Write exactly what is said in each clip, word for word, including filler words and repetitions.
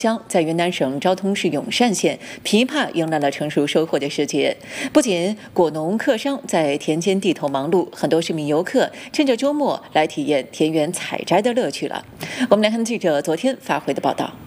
江在云南省昭通市永善县，枇杷迎来了成熟收获的时节。不仅果农客商在田间地头忙碌，很多市民游客趁着周末来体验田园采摘的乐趣了。我们来看记者昨天发回的报道。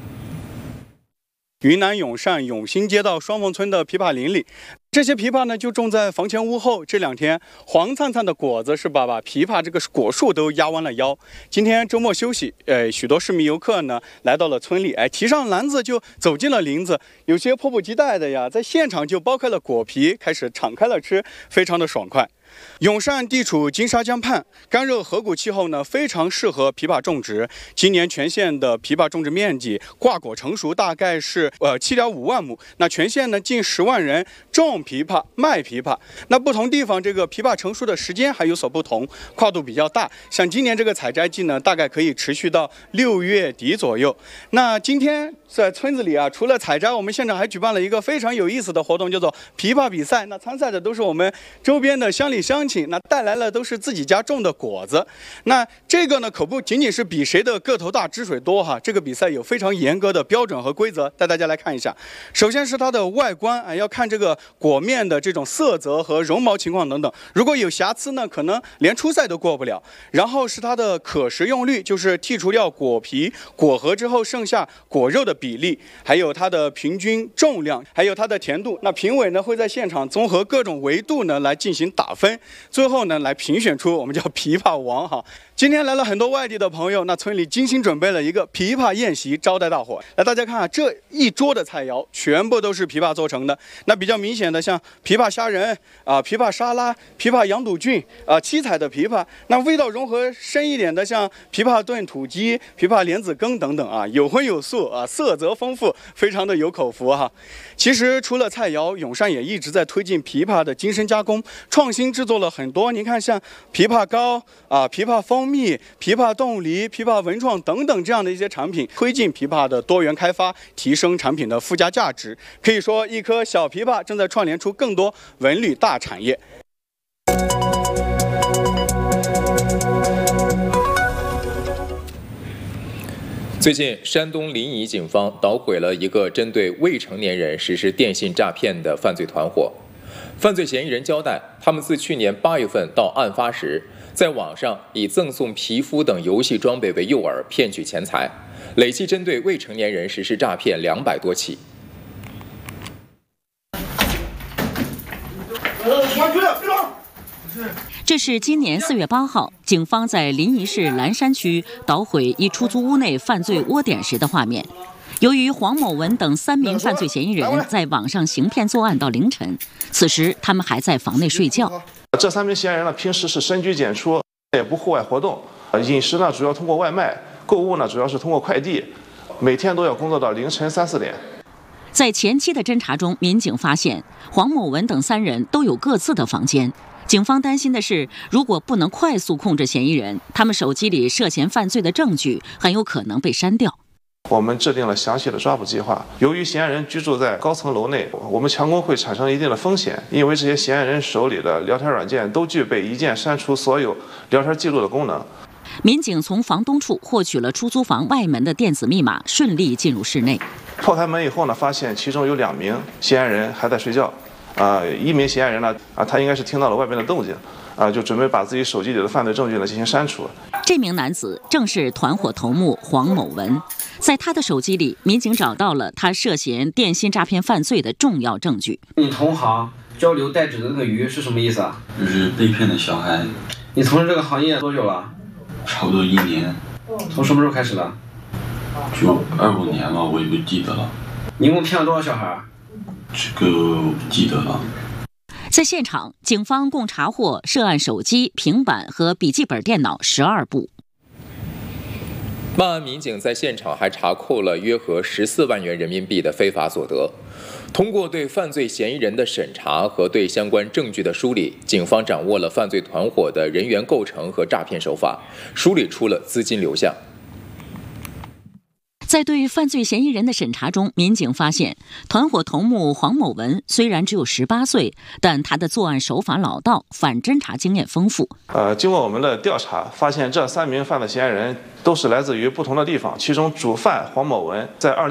云南永善永兴街道双凤村的枇杷林里，这些枇杷呢就种在房前屋后。这两天黄灿灿的果子是把把枇杷这个果树都压弯了腰。今天周末休息，呃，许多市民游客呢来到了村里，哎，提上篮子就走进了林子。有些迫不及待的呀，在现场就剥开了果皮，开始敞开了吃，非常的爽快。永善地处金沙江畔，干热河谷气候呢，非常适合枇杷种植。今年全县的枇杷种植面积挂果成熟大概是呃七点五万亩。那全县呢近十万人种枇杷卖枇杷。那不同地方这个枇杷成熟的时间还有所不同，跨度比较大。像今年这个采摘季呢，大概可以持续到六月底左右。那今天在村子里啊，除了采摘，我们现场还举办了一个非常有意思的活动，叫做枇杷比赛。那参赛的都是我们周边的乡里乡亲，那带来了都是自己家种的果子。那这个呢，可不仅仅是比谁的个头大、汁水多哈。这个比赛有非常严格的标准和规则，带大家来看一下。首先是它的外观，哎，要看这个果面的这种色泽和绒毛情况等等。如果有瑕疵呢，可能连初赛都过不了。然后是它的可食用率，就是剔除掉果皮、果核之后剩下果肉的比例，还有它的平均重量，还有它的甜度。那评委呢会在现场综合各种维度呢来进行打分，最后呢来评选出我们叫枇杷王哈。今天来了很多外地的朋友，那村里精心准备了一个枇杷宴席招待大伙。来，大家看啊，这一桌的菜肴全部都是枇杷做成的。那比较明显的像枇杷虾仁啊、枇杷沙拉、枇杷羊肚菌啊、七彩的枇杷。那味道融合深一点的，像枇杷炖土鸡、枇杷莲子羹等等啊，有荤有素啊，色泽丰富，非常的有口福哈。其实除了菜肴，永善也一直在推进枇杷的精深加工，创新制作了很多。您看，像枇杷膏啊、枇杷蜂蜜、枇杷冻梨、枇杷文创等等这样的一些产品，推进枇杷的多元开发，提升产品的附加价值。可以说，一颗小枇杷正在串联出更多文旅大产业。 最近，山东临沂警方捣毁了一个针对未成年人实施电信诈骗的犯罪团伙。犯罪嫌疑人交代，他们自去年八月份到案发时，在网上以赠送皮肤等游戏装备为诱饵，骗取钱财，累计针对未成年人实施诈骗两百多起。 这是今年四月八号，警方在临沂市蓝山区捣毁一出租屋内犯罪窝点时的画面。由于黄某文等三名犯罪嫌疑人在网上行骗作案到凌晨，此时他们还在房内睡觉。 这三名嫌疑人呢，平时是深居简出，也不户外活动，饮食呢主要通过外卖，购物呢主要是通过快递，每天都要工作到凌晨三四点。 在前期的侦查中，民警发现黄某文等三人都有各自的房间。警方担心的是，如果不能快速控制嫌疑人，他们手机里涉嫌犯罪的证据很有可能被删掉。 我们制定了详细的抓捕计划。由于嫌疑人居住在高层楼内，我们强攻会产生一定的风险，因为这些嫌疑人手里的聊天软件都具备一键删除所有聊天记录的功能。 民警从房东处获取了出租房外门的电子密码，顺利进入室内。 破开门以后呢，发现其中有两名嫌疑人还在睡觉。啊、呃，一名嫌疑人呢，啊，他应该是听到了外边的动静，啊、呃，就准备把自己手机里的犯罪证据呢进行删除。 这名男子正是团伙头目黄某文，在他的手机里，民警找到了他涉嫌电信诈骗犯罪的重要证据。 你同行交流代指的那个鱼是什么意思啊？ 就是被骗的小孩。 你从事这个行业多久了？ 差不多一年。 从什么时候开始的？ 就二五年了，我也不记得了。 你一共骗了多少小孩？ 这个我不记得了。 在现场，警方共查获涉案手机、平板和笔记本电脑十二部。 办案民警在现场还查扣了约合十四万元人民币的非法所得。通过对犯罪嫌疑人的审查和对相关证据的梳理，警方掌握了犯罪团伙的人员构成和诈骗手法，梳理出了资金流向。 在对犯罪嫌疑人的审查中，民警发现，团伙头目黄某文虽然只有十八岁，但他的作案手法老道，反侦查经验丰富。 呃，经过我们的调查，发现这三名犯罪嫌疑人都是来自于不同的地方，其中主犯黄某文在二